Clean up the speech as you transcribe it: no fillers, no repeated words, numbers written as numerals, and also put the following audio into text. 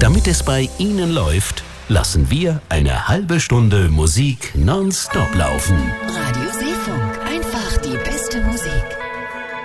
Damit es bei Ihnen läuft, lassen wir eine halbe Stunde Musik nonstop laufen. Radio